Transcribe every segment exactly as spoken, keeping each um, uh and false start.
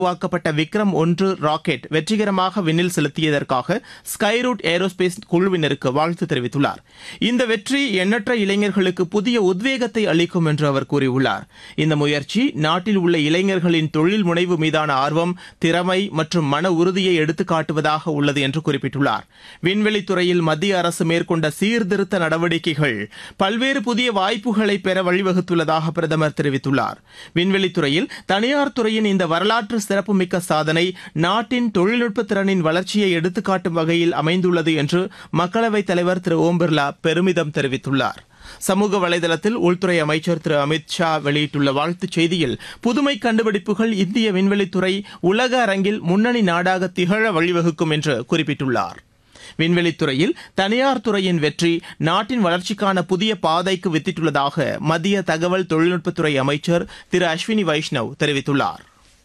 உருவாக்கப்பட்ட விக்ரம் ஒன்று ராக்கெட் வெற்றிகரமாக விண்ணில் செலுத்தியதற்காக ஸ்கைரூட் ஏரோஸ்பேஸ் குழுவினருக்கு வாழ்த்து தெரிவித்துள்ளார். இந்த வெற்றி எண்ணற்ற இளைஞர்களுக்கு புதிய உத்வேகத்தை அளிக்கும் என்று அவர் கூறியுள்ளார். இந்த முயற்சி நாட்டில் உள்ள இளைஞர்களின் தொழில் முனைவு மீதான ஆர்வம், திறமை மற்றும் மன உறுதியை எடுத்துக்காட்டுவதாக உள்ளது என்று குறிப்பிட்டுள்ளார். விண்வெளித்துறையில் மத்திய அரசு மேற்கொண்ட சீர்திருத்த நடவடிக்கைகள் பல்வேறு புதிய வாய்ப்புகளை பெற வழிவகுத்துள்ளதாக பிரதமர் தெரிவித்துள்ளார். விண்வெளித்துறையில் தனியார் துறையின் இந்த வரலாற்று சிறப்புமிக்க சாதனை நாட்டின் தொழில்நுட்ப திறனின் வளர்ச்சியை எடுத்துக்காட்டும் வகையில் அமைந்துள்ளது என்று மக்களவைத் தலைவர் திரு ஓம் பிர்லா பெருமிதம் தெரிவித்துள்ளார். சமூக வலைதளத்தில் உள்துறை அமைச்சர் திரு அமித் ஷா வெளியிட்டுள்ள வாழ்த்துச் செய்தியில், புதுமை கண்டுபிடிப்புகள் இந்திய விண்வெளித்துறை உலக அரங்கில் முன்னணி நாடாக திகழ வழிவகுக்கும் என்று குறிப்பிட்டுள்ளார். விண்வெளித்துறையில் தனியார் துறையின் வெற்றி நாட்டின் வளர்ச்சிக்கான புதிய பாதைக்கு வித்திட்டுள்ளதாக மத்திய தகவல் தொழில்நுட்பத்துறை அமைச்சர் திரு அஸ்வினி வைஷ்ணவ் தெரிவித்துள்ளார்.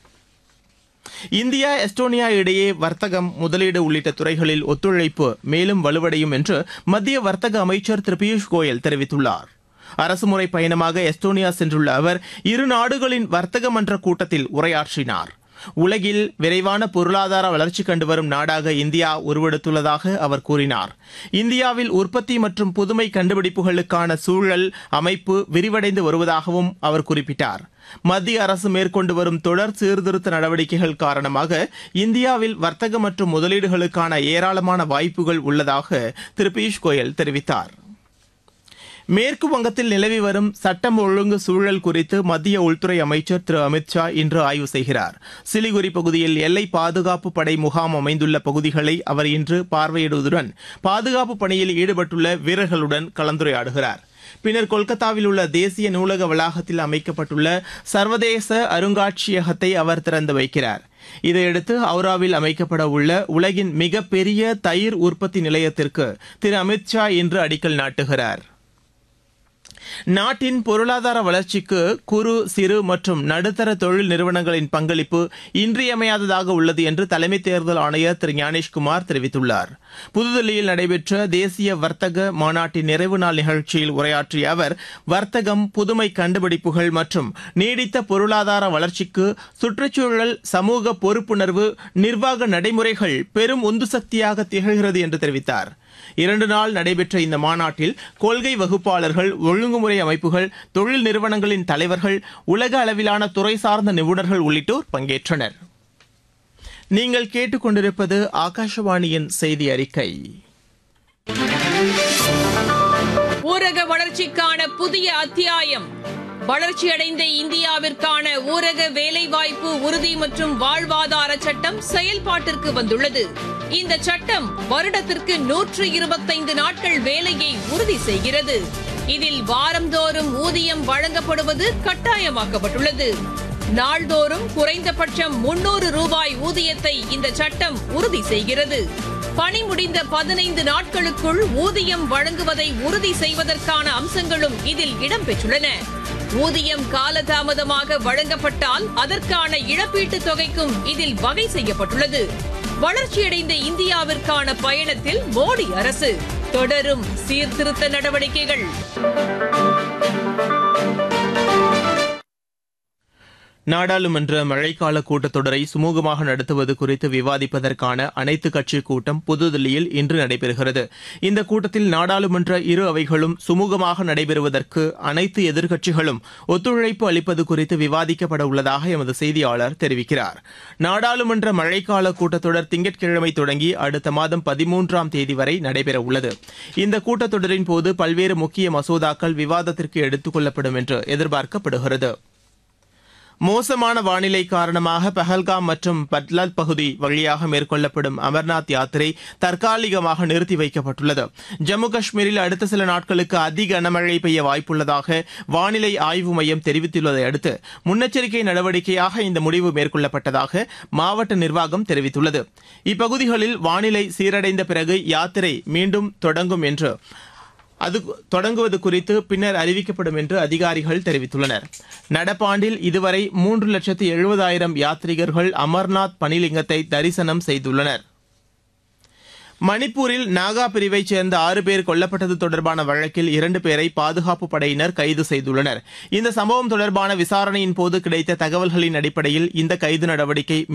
இந்தியா எஸ்டோனியா இடையே வர்த்தகம், முதலீடு உள்ளிட்ட துறைகளில் ஒத்துழைப்பு மேலும் வலுவடையும் என்று மத்திய வர்த்தக அமைச்சர் திரு பியூஷ் கோயல் தெரிவித்துள்ளார். அரசுமுறை பயணமாக எஸ்டோனியா சென்றுள்ள அவர் இரு நாடுகளின் வர்த்தக மன்ற கூட்டத்தில் உரையாற்றினார். உலகில் விரைவான பொருளாதார வளர்ச்சி கண்டு வரும் நாடாக இந்தியா உருவெடுத்துள்ளதாக அவர் கூறினார். இந்தியாவில் உற்பத்தி மற்றும் புதுமை கண்டுபிடிப்புகளுக்கான சூழல் அமைப்பு விரிவடைந்து வருவதாகவும் அவர் குறிப்பிட்டார். மத்திய அரசு மேற்கொண்டு வரும் தொடர் சீர்திருத்த நடவடிக்கைகள் காரணமாக இந்தியாவில் வர்த்தக மற்றும் முதலீடுகளுக்கான ஏராளமான வாய்ப்புகள் உள்ளதாக திரு பியூஷ் கோயல் தெரிவித்தார். மேற்கு வங்கத்தில் நிலவி வரும் சட்டம் ஒழுங்கு சூழல் குறித்து மத்திய உள்துறை அமைச்சர் திரு அமித் ஷா இன்று ஆய்வு செய்கிறார். சிலிகுரி பகுதியில் எல்லை பாதுகாப்பு படை முகாம் அமைந்துள்ள பகுதிகளை அவர் இன்று பார்வையிடுவதுடன் பாதுகாப்பு பணியில் ஈடுபட்டுள்ள வீரர்களுடன் கலந்துரையாடுகிறார். பின்னர் கொல்கத்தாவில் உள்ள தேசிய நூலக வளாகத்தில் அமைக்கப்பட்டுள்ள சர்வதேச அருங்காட்சியகத்தை அவர் திறந்து வைக்கிறார். இதையடுத்து ஹவுராவில் அமைக்கப்பட உள்ள உலகின் மிகப்பெரிய தயிர் உற்பத்தி நிலையத்திற்கு திரு அமித் ஷா இன்று அடிக்கல் நாட்டுகிறார். நாட்டின் பொருளாதார வளர்ச்சிக்கு குறு, சிறு மற்றும் நடுத்தர தொழில் நிறுவனங்களின் பங்களிப்பு இன்றியமையாததாக உள்ளது என்று தலைமை தேர்தல் ஆணையர் திரு ஞானேஷ்குமார் தெரிவித்துள்ளார். புதுதில்லியில் நடைபெற்ற தேசிய வர்த்தக மாநாட்டின் நிறைவு நாள் நிகழ்ச்சியில் உரையாற்றிய அவர், வர்த்தகம், புதுமை கண்டுபிடிப்புகள் மற்றும் நீடித்த பொருளாதார வளர்ச்சிக்கு சுற்றுச்சூழல், சமூக பொறுப்புணர்வு, நிர்வாக நடைமுறைகள் பெரும் உந்து சக்தியாக திகழ்கிறது என்று தெரிவித்தார். இரண்டு நாள் நடைபெற்ற இந்த மாநாட்டில் கொள்கை வகுப்பாளர்கள், ஒழுங்குமுறை அமைப்புகள், தொழில் நிறுவனங்களின் தலைவர்கள், உலக அளவிலான துறை சார்ந்த நிபுணர்கள் உள்ளிட்டோர் பங்கேற்றனர். நீங்கள் கேட்டுக்கொண்டிருப்பது ஆகாஷவாணியின் செய்தி அறிக்கை. ஊரக வளர்ச்சிக்கான புதிய அத்தியாயம். வளர்ச்சியடைந்த இந்தியாவிற்கான ஊரக வேலைவாய்ப்பு உறுதி மற்றும் வாழ்வாதார சட்டம் செயல்பாட்டிற்கு வந்துள்ளது. இந்த சட்டம் வருடத்திற்கு நூற்று இருபத்தைந்து நாட்கள் வேலையை உறுதி செய்கிறது. இதில் வாரந்தோறும் ஊதியம் வழங்கப்படுவது கட்டாயமாக்கப்பட்டுள்ளது. நாள்தோறும் குறைந்தபட்சம் முன்னூறு ரூபாய் ஊதியத்தை இந்த சட்டம் உறுதி செய்கிறது. பணி முடிந்த பதினைந்து நாட்களுக்குள் ஊதியம் வழங்குவதை உறுதி செய்வதற்கான அம்சங்களும் இதில் இடம்பெற்றுள்ளன. ஊதியம் காலதாமதமாக வழங்கப்பட்டால் அதற்கான இழப்பீட்டுத் தொகைக்கும் இதில் வகை செய்யப்பட்டுள்ளது. வளர்ச்சியடைந்த இந்தியாவிற்கான பயணத்தில் மோடி அரசு தொடரும் சீர்திருத்த நடவடிக்கைகள். நாடாளுமன்ற மழைக்கால கூட்டத்தொடரை சுமூகமாக நடத்துவது குறித்து விவாதிப்பதற்கான அனைத்துக் கட்சி கூட்டம் புதுதில்லியில் இன்று நடைபெறுகிறது. இந்த கூட்டத்தில் நாடாளுமன்ற இரு அவைகளும் சுமூகமாக நடைபெறுவதற்கு அனைத்து எதிர்க்கட்சிகளும் ஒத்துழைப்பு அளிப்பது குறித்து விவாதிக்கப்பட உள்ளதாக எமது செய்தியாளர் தெரிவிக்கிறார். நாடாளுமன்ற மழைக்கால கூட்டத்தொடர் திங்கட்கிழமை தொடங்கி அடுத்த மாதம் பதிமூன்றாம் தேதி வரை நடைபெறவுள்ளது. இந்த கூட்டத்தொடரின் போது பல்வேறு முக்கிய மசோதாக்கள் விவாதத்திற்கு எடுத்துக் கொள்ளப்படும் என்று எதிர்பார்க்கப்படுகிறது. மோசமான வானிலை காரணமாக பஹல்காம் மற்றும் பட்லால் பகுதி வழியாக மேற்கொள்ளப்படும் அமர்நாத் யாத்திரை தற்காலிகமாக நிறுத்தி வைக்கப்பட்டுள்ளது. ஜம்மு காஷ்மீரில் அடுத்த சில நாட்களுக்கு அதிக கனமழை பெய்ய வாய்ப்புள்ளதாக வானிலை ஆய்வு மையம் தெரிவித்துள்ளதை அடுத்து முன்னெச்சரிக்கை நடவடிக்கையாக இந்த முடிவு மேற்கொள்ளப்பட்டதாக மாவட்ட நிர்வாகம் தெரிவித்துள்ளது. இப்பகுதிகளில் வானிலை சீரடைந்த பிறகு யாத்திரை மீண்டும் தொடங்கும் என்று அது தொடங்குவது குறித்து பின்னர் அறிவிக்கப்படும் என்று அதிகாரிகள் தெரிவித்துள்ளனர். நடப்பாண்டில் இதுவரை மூன்று லட்சத்து எழுபதாயிரம் யாத்ரீகர்கள் அமர்நாத் பனிலிங்கத்தை தரிசனம் செய்துள்ளனர். மணிப்பூரில் நாகா பிரிவைச் சேர்ந்த ஆறு பேர் கொல்லப்பட்டது தொடர்பான வழக்கில் இரண்டு பேரை பாதுகாப்பு படையினர் கைது செய்துள்ளனர். இந்த சம்பவம் தொடர்பான விசாரணையின் போது கிடைத்த தகவல்களின் அடிப்படையில் இந்த கைது நடவடிக்கை